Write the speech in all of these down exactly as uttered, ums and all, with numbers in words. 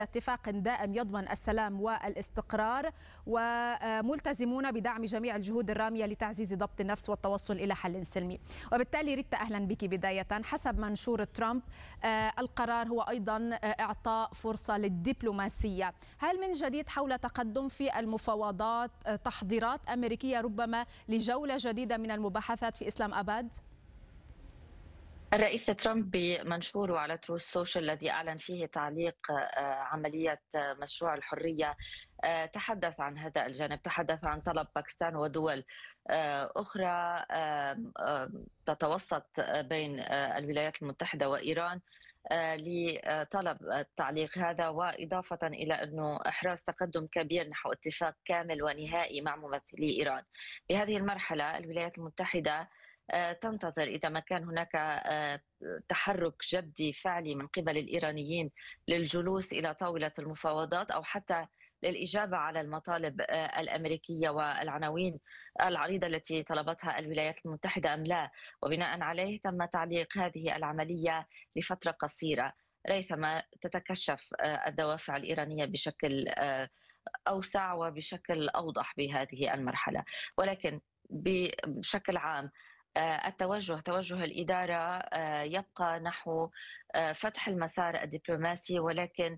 اتفاق دائم يضمن السلام والاستقرار، وملتزمون بدعم جميع الجهود الرامية لتعزيز ضبط النفس والتوصل إلى حل سلمي. وبالتالي ريتا، أهلا بك. بداية، حسب منشور ترامب القرار هو أيضا إعطاء فرصة للدبلوماسية. هل من جديد حول تقدم في المفاوضات تحضيرات أمريكية ربما لجولة جديدة من المباحثات في إسلام أباد؟ الرئيس ترامب بمنشوره على تروث سوشيال الذي أعلن فيه تعليق عملية مشروع الحرية تحدث عن هذا الجانب، تحدث عن طلب باكستان ودول أخرى تتوسط بين الولايات المتحدة وإيران لطلب التعليق هذا، وإضافة إلى أنه إحراز تقدم كبير نحو اتفاق كامل ونهائي مع ممثلي إيران. بهذه المرحلة الولايات المتحدة تنتظر إذا ما كان هناك تحرك جدي فعلي من قبل الإيرانيين للجلوس إلى طاولة المفاوضات أو حتى للإجابة على المطالب الأمريكية والعناوين العريضة التي طلبتها الولايات المتحدة أم لا. وبناء عليه تم تعليق هذه العملية لفترة قصيرة ريثما تتكشف الدوافع الإيرانية بشكل أوسع وبشكل أوضح بهذه المرحلة. ولكن بشكل عام التوجه توجه الإدارة يبقى نحو فتح المسار الدبلوماسي، ولكن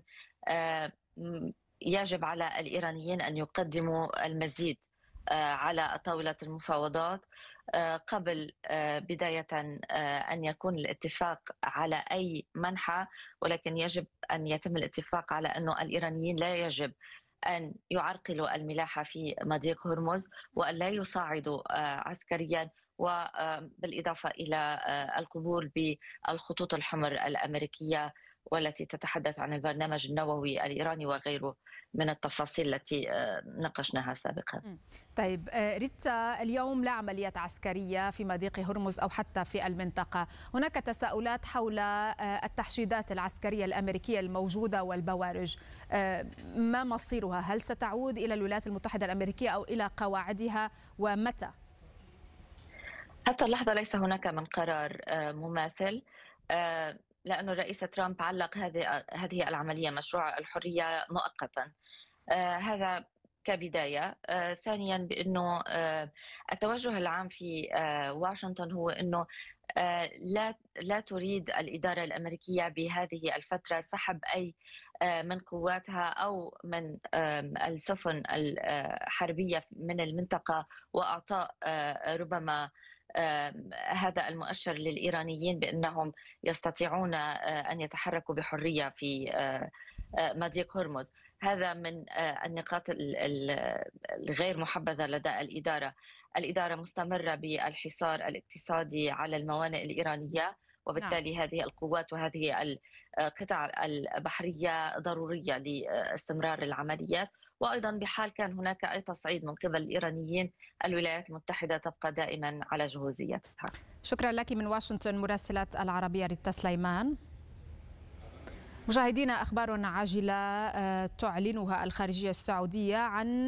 يجب على الإيرانيين أن يقدموا المزيد على طاولة المفاوضات قبل بداية أن يكون الاتفاق على أي منحى. ولكن يجب أن يتم الاتفاق على أن الإيرانيين لا يجب أن يعرقلوا الملاحة في مضيق هرمز وأن لا يصاعدوا عسكريا، وبالإضافة إلى القبول بالخطوط الحمر الأمريكية والتي تتحدث عن البرنامج النووي الإيراني وغيره من التفاصيل التي ناقشناها سابقا. طيب ريتا، اليوم لا عمليات عسكرية في مضيق هرمز أو حتى في المنطقة. هناك تساؤلات حول التحشيدات العسكرية الأمريكية الموجودة والبوارج، ما مصيرها؟ هل ستعود إلى الولايات المتحدة الأمريكية أو إلى قواعدها، ومتى؟ حتى اللحظة ليس هناك من قرار مماثل، لأن الرئيس ترامب علق هذه هذه العملية مشروع الحرية مؤقتا. هذا كبداية. ثانيا، بأنه التوجه العام في واشنطن هو أنه لا لا تريد الإدارة الأمريكية بهذه الفترة سحب أي من قواتها أو من السفن الحربية من المنطقة، وأعطاء ربما هذا المؤشر للإيرانيين بأنهم يستطيعون أن يتحركوا بحرية في مضيق هرمز. هذا من النقاط الغير محبذة لدى الإدارة. الإدارة مستمرة بالحصار الاقتصادي على الموانئ الإيرانية، وبالتالي نعم. هذه القوات وهذه القطع البحرية ضرورية لاستمرار العمليات. وأيضا بحال كان هناك أي تصعيد من قبل الإيرانيين الولايات المتحدة تبقى دائما على جهوزيتها. شكرا لك من واشنطن مراسلة العربية ريتا سليمان. مشاهدينا، أخبار عاجلة تعلنها الخارجية السعودية عن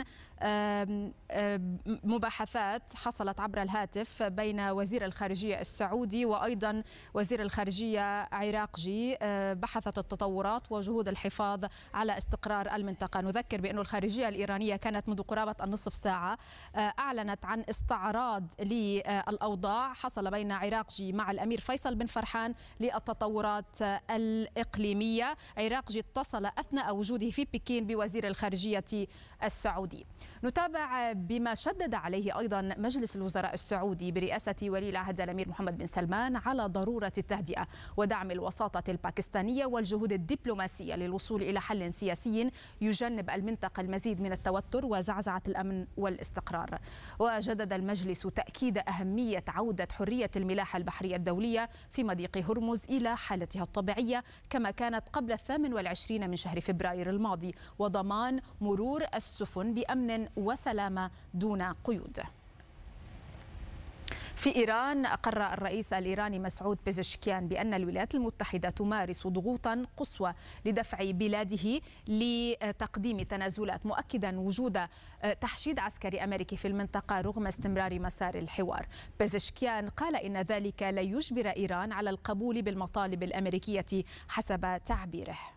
مباحثات حصلت عبر الهاتف بين وزير الخارجية السعودي وأيضا وزير الخارجية عراقجي، بحثت التطورات وجهود الحفاظ على استقرار المنطقة. نذكر بأن الخارجية الإيرانية كانت منذ قرابة النصف ساعة أعلنت عن استعراض للأوضاع حصل بين عراقجي مع الأمير فيصل بن فرحان للتطورات الإقليمية. عراقجي اتصل أثناء وجوده في بكين بوزير الخارجية السعودي. نتابع بما شدد عليه أيضا مجلس الوزراء السعودي برئاسة ولي العهد الأمير محمد بن سلمان على ضرورة التهدئة ودعم الوساطة الباكستانية والجهود الدبلوماسية للوصول إلى حل سياسي يجنب المنطقة المزيد من التوتر وزعزعة الأمن والاستقرار. وجدد المجلس تأكيد أهمية عودة حرية الملاحة البحرية الدولية في مضيق هرمز إلى حالتها الطبيعية كما كانت قبل الثامن والعشرين من شهر فبراير الماضي، وضمان مرور السفن بأمن وسلامة دون قيود. في إيران، أقر الرئيس الإيراني مسعود بيزشكيان بأن الولايات المتحدة تمارس ضغوطا قصوى لدفع بلاده لتقديم تنازلات، مؤكدا وجود تحشيد عسكري أمريكي في المنطقة رغم استمرار مسار الحوار. بيزشكيان قال إن ذلك لا يجبر إيران على القبول بالمطالب الأمريكية حسب تعبيره.